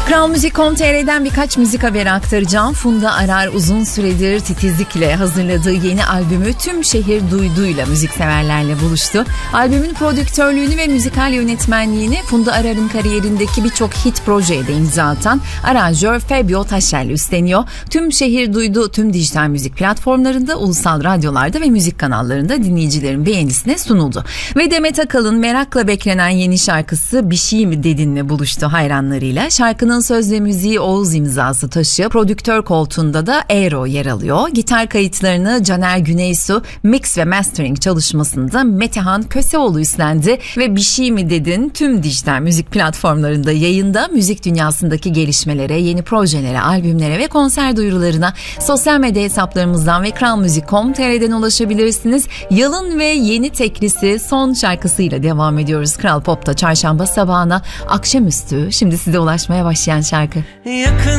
Kral Müzik.com.tr'den birkaç müzik haberi aktaracağım. Funda Arar uzun süredir titizlikle hazırladığı yeni albümü tüm şehir duyduyla müzikseverlerle buluştu. Albümün prodüktörlüğünü ve müzikal yönetmenliğini Funda Arar'ın kariyerindeki birçok hit projeye de imza atan aranjör Fabio Taşel üstleniyor. Tüm şehir duydu tüm dijital müzik platformlarında, ulusal radyolarda ve müzik kanallarında dinleyicilerin beğenisine sunuldu. Ve Demet Akalın merakla beklenen yeni şarkısı Bir Şey Mi Dedin'le buluştu hayranlarıyla. Şarkının söz ve müziği Oğuz imzası taşıyor. Prodüktör koltuğunda da Eero yer alıyor. Gitar kayıtlarını Caner Güneysu, mix ve mastering çalışmasında Metehan Köseoğlu üstlendi ve Bir Şey Mi Dedin tüm dijital müzik platformlarında yayında. Müzik dünyasındaki gelişmelere, yeni projelere, albümlere ve konser duyurularına sosyal medya hesaplarımızdan ve kralmuzik.com.tr'den ulaşabilirsiniz. Yalın ve yeni teklisi son şarkısıyla devam ediyoruz. Kral Pop'ta çarşamba sabahına, akşamüstü şimdi size ulaşmaya başlayan şarkı. Yakın